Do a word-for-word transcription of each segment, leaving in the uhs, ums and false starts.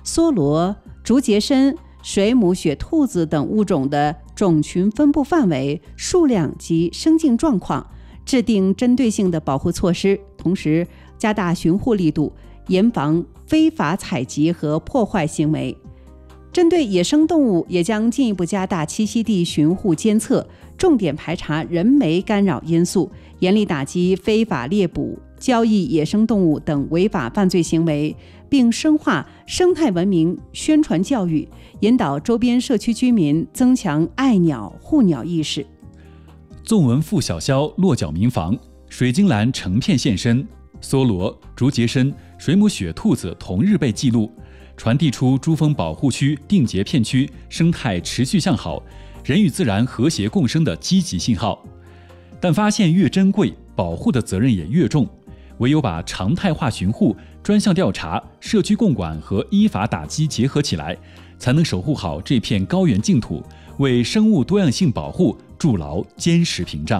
梭罗、竹节参、水母雪兔子等物种的种群分布范围、数量及生境状况，制定针对性的保护措施，同时加大巡护力度，严防非法采集和破坏行为。针对野生动物，也将进一步加大栖息地巡护监测，重点排查人为干扰因素，严厉打击非法猎捕、交易野生动物等违法犯罪行为，并深化生态文明宣传教育，引导周边社区居民增强爱鸟护鸟意识。 纵纹腹小鸮落脚民房，水晶兰成片现身，梭罗、竹节参、水母雪兔子同日被记录，传递出珠峰保护区定节片区生态持续向好、人与自然和谐共生的积极信号。但发现越珍贵，保护的责任也越重，唯有把常态化巡护、专项调查、社区共管和依法打击结合起来，才能守护好这片高原净土，为生物多样性保护筑牢坚实屏障。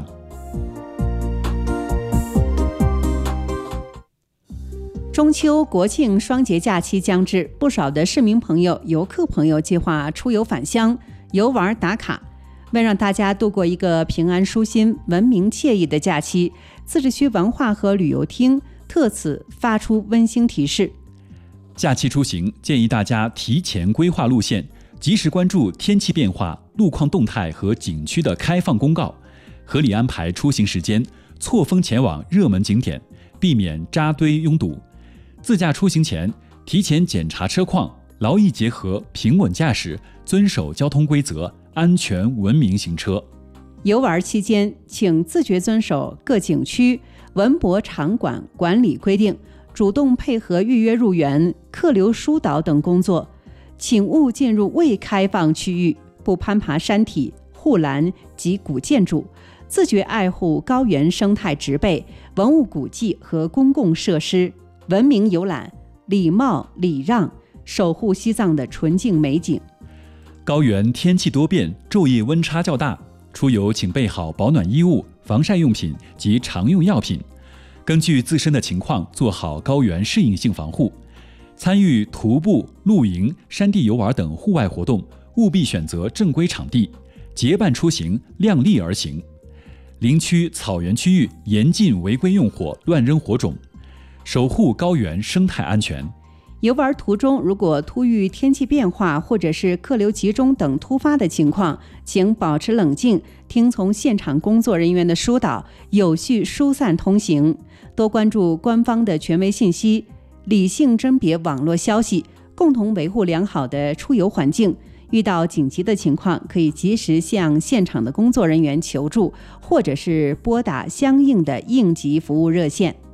中秋、国庆双节假期将至，不少的市民朋友、游客朋友计划出游返乡、游玩打卡。为让大家度过一个平安舒心、文明惬意的假期，自治区文化和旅游厅特此发出温馨提示： 假期出行建议大家提前规划路线，及时关注天气变化、路况动态和景区的开放公告，合理安排出行时间，错峰前往热门景点，避免扎堆拥堵。自驾出行前，提前检查车况，劳逸结合，平稳驾驶，遵守交通规则，安全文明行车。 游玩期间，请自觉遵守各景区文博场馆管理规定，主动配合预约入园、客流疏导等工作，请勿进入未开放区域，不攀爬山体、护栏及古建筑，自觉爱护高原生态植被、文物古迹和公共设施，文明游览，礼貌礼让，守护西藏的纯净美景。 高原天气多变，昼夜温差较大，出游请备好保暖衣物、防晒用品及常用药品，根据自身的情况做好高原适应性防护。参与徒步、露营、山地游玩等户外活动，务必选择正规场地，结伴出行，量力而行。林区、草原区域严禁违规用火、乱扔火种，守护高原生态安全。 游玩途中，如果突遇天气变化或者是客流集中等突发的情况，请保持冷静，听从现场工作人员的疏导，有序疏散通行，多关注官方的权威信息，理性甄别网络消息，共同维护良好的出游环境。遇到紧急的情况，可以及时向现场的工作人员求助，或者是拨打相应的应急服务热线。